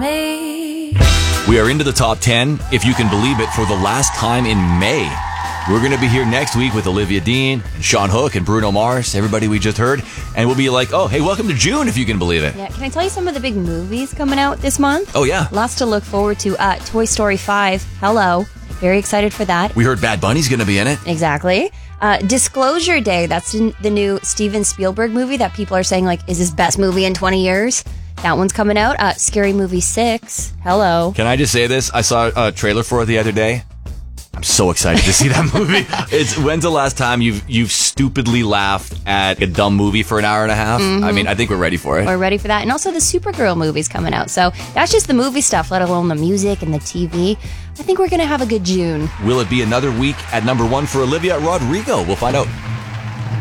me. We are into the top 10, if you can believe it, for the last time in May. We're going to be here next week with Olivia Dean, and Sean Hook, and Bruno Mars, everybody we just heard. And we'll be like, oh, hey, welcome to June, if you can believe it. Yeah, can I tell you some of the big movies coming out this month? Oh, yeah. Lots to look forward to. Toy Story 5, hello. Very excited for that. We heard Bad Bunny's going to be in it. Exactly. Disclosure Day, that's the new Steven Spielberg movie that people are saying, like, is his best movie in 20 years? That one's coming out. Scary Movie 6, hello. Can I just say this? I saw a trailer for it the other day. I'm so excited to see that movie. When's the last time you've stupidly laughed at a dumb movie for an hour and a half? Mm-hmm. I mean, I think we're ready for it. We're ready for that. And also the Supergirl movie's coming out. So that's just the movie stuff, let alone the music and the TV. I think we're going to have a good June. Will it be another week at number 1 for Olivia Rodrigo? We'll find out.